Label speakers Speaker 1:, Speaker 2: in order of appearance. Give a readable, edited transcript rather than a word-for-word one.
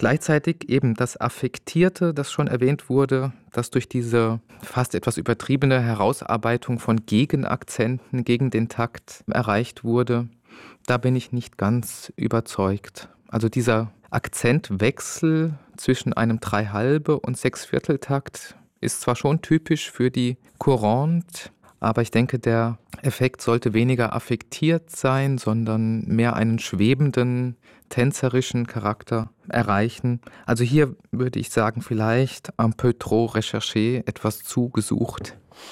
Speaker 1: Gleichzeitig eben das Affektierte, das schon erwähnt wurde, das durch diese fast etwas übertriebene Herausarbeitung von Gegenakzenten gegen den Takt erreicht wurde, da bin ich nicht ganz überzeugt. Also dieser Akzentwechsel zwischen einem Dreihalbe und Sechsvierteltakt ist zwar schon typisch für die Courante, aber ich denke, der Effekt sollte weniger affektiert sein, sondern mehr einen schwebenden, tänzerischen Charakter erreichen. Also hier würde ich sagen, vielleicht un peu trop recherché, etwas zu gesucht.